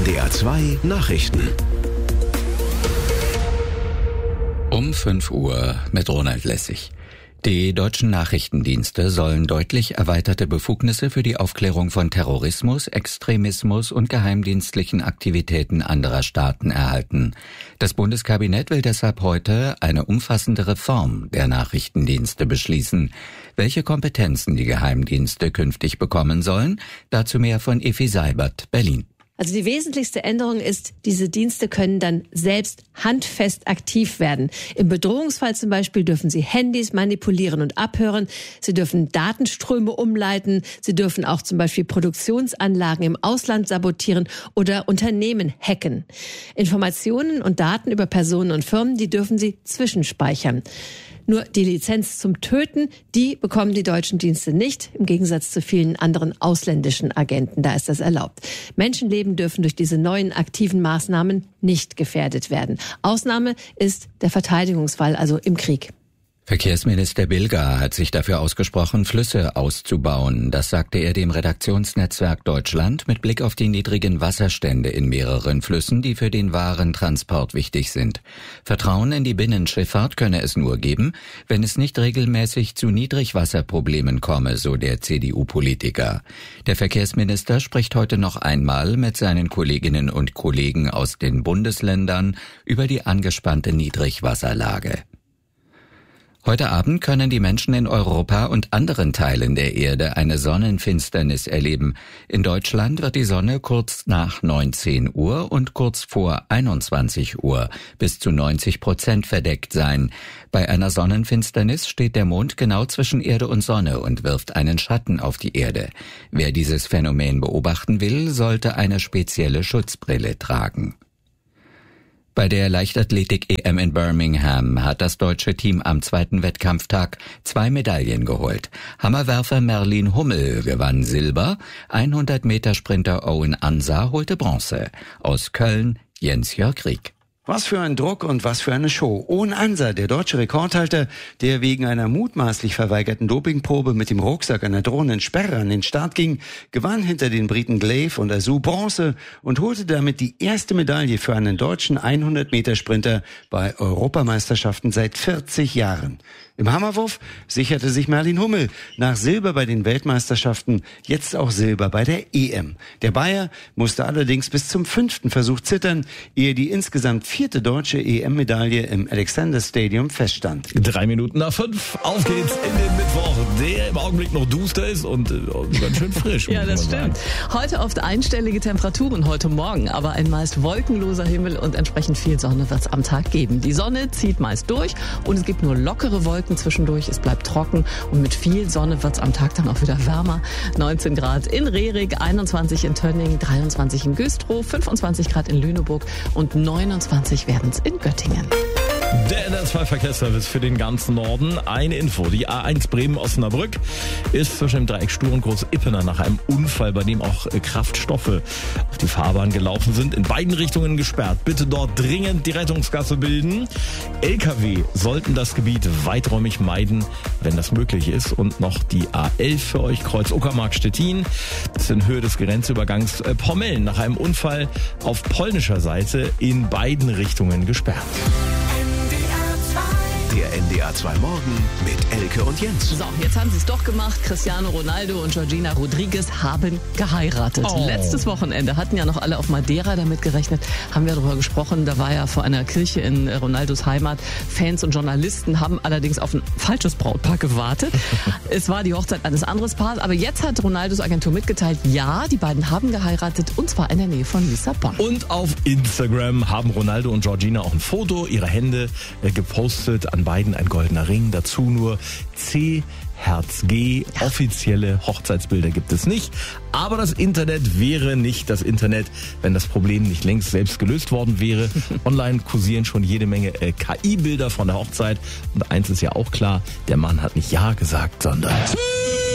NDR 2 Nachrichten. Um 5 Uhr mit Ronald Lessig. Die deutschen Nachrichtendienste sollen deutlich erweiterte Befugnisse für die Aufklärung von Terrorismus, Extremismus und geheimdienstlichen Aktivitäten anderer Staaten erhalten. Das Bundeskabinett will deshalb heute eine umfassende Reform der Nachrichtendienste beschließen. Welche Kompetenzen die Geheimdienste künftig bekommen sollen, dazu mehr von Effi Seibert, Berlin. Also die wesentlichste Änderung ist, diese Dienste können dann selbst handfest aktiv werden. Im Bedrohungsfall zum Beispiel dürfen sie Handys manipulieren und abhören. Sie dürfen Datenströme umleiten. Sie dürfen auch zum Beispiel Produktionsanlagen im Ausland sabotieren oder Unternehmen hacken. Informationen und Daten über Personen und Firmen, die dürfen sie zwischenspeichern. Nur die Lizenz zum Töten, die bekommen die deutschen Dienste nicht, im Gegensatz zu vielen anderen ausländischen Agenten. Da ist das erlaubt. Menschenleben dürfen durch diese neuen aktiven Maßnahmen nicht gefährdet werden. Ausnahme ist der Verteidigungsfall, also im Krieg. Verkehrsminister Bilger hat sich dafür ausgesprochen, Flüsse auszubauen. Das sagte er dem Redaktionsnetzwerk Deutschland mit Blick auf die niedrigen Wasserstände in mehreren Flüssen, die für den Warentransport wichtig sind. Vertrauen in die Binnenschifffahrt könne es nur geben, wenn es nicht regelmäßig zu Niedrigwasserproblemen komme, so der CDU-Politiker. Der Verkehrsminister spricht heute noch einmal mit seinen Kolleginnen und Kollegen aus den Bundesländern über die angespannte Niedrigwasserlage. Heute Abend können die Menschen in Europa und anderen Teilen der Erde eine Sonnenfinsternis erleben. In Deutschland wird die Sonne kurz nach 19 Uhr und kurz vor 21 Uhr bis zu 90% verdeckt sein. Bei einer Sonnenfinsternis steht der Mond genau zwischen Erde und Sonne und wirft einen Schatten auf die Erde. Wer dieses Phänomen beobachten will, sollte eine spezielle Schutzbrille tragen. Bei der Leichtathletik-EM in Birmingham hat das deutsche Team am zweiten Wettkampftag 2 Medaillen geholt. Hammerwerfer Merlin Hummel gewann Silber, 100-Meter-Sprinter Owen Ansa holte Bronze. Aus Köln Jens-Jörg Rieck. Was für ein Druck und was für eine Show. Owen Ansa, der deutsche Rekordhalter, der wegen einer mutmaßlich verweigerten Dopingprobe mit dem Rucksack einer drohenden Sperre an den Start ging, gewann hinter den Briten Glaive und Azu Bronze und holte damit die erste Medaille für einen deutschen 100-Meter-Sprinter bei Europameisterschaften seit 40 Jahren. Im Hammerwurf sicherte sich Merlin Hummel nach Silber bei den Weltmeisterschaften jetzt auch Silber bei der EM. Der Bayer musste allerdings bis zum 5. Versuch zittern, ehe die insgesamt 4. deutsche EM-Medaille im Alexander Stadium feststand. 3 Minuten nach 5, auf geht's in den Mittwoch, der im Augenblick noch duster ist und ganz schön frisch. Ja, das stimmt. Heute oft einstellige Temperaturen, heute Morgen, aber ein meist wolkenloser Himmel und entsprechend viel Sonne wird's am Tag geben. Die Sonne zieht meist durch und es gibt nur lockere Wolken zwischendurch, es bleibt trocken und mit viel Sonne wird's am Tag dann auch wieder wärmer. 19 Grad in Rehrig, 21 in Tönning, 23 in Güstrow, 25 Grad in Lüneburg und 29 werden's in Göttingen. Der NDR 2 Verkehrsservice für den ganzen Norden. Eine Info. Die A1 Bremen-Osnabrück ist zwischen dem Dreieck Stur und Groß-Ippener nach einem Unfall, bei dem auch Kraftstoffe auf die Fahrbahn gelaufen sind, in beiden Richtungen gesperrt. Bitte dort dringend die Rettungsgasse bilden. LKW sollten das Gebiet weiträumig meiden, wenn das möglich ist. Und noch die A11 für euch, Kreuz Uckermark-Stettin. Das ist in Höhe des Grenzübergangs Pommeln nach einem Unfall auf polnischer Seite in beiden Richtungen gesperrt. Der NDR 2 Morgen mit Elke und Jens. So, jetzt haben sie es doch gemacht. Cristiano Ronaldo und Georgina Rodriguez haben geheiratet. Letztes Wochenende hatten ja noch alle auf Madeira damit gerechnet. Haben wir darüber gesprochen. Da war ja vor einer Kirche in Ronaldos Heimat. Fans und Journalisten haben allerdings auf ein falsches Brautpaar gewartet. Es war die Hochzeit eines anderen Paars. Aber jetzt hat Ronaldos Agentur mitgeteilt, ja, die beiden haben geheiratet. Und zwar in der Nähe von Lissabon. Und auf Instagram haben Ronaldo und Georgina auch ein Foto, ihre Hände gepostet, an beiden ein goldener Ring, dazu nur C, Herz G. Ja. Offizielle Hochzeitsbilder gibt es nicht, aber das Internet wäre nicht das Internet, wenn das Problem nicht längst selbst gelöst worden wäre. Online kursieren schon jede Menge KI-Bilder von der Hochzeit und eins ist ja auch klar, der Mann hat nicht Ja gesagt, sondern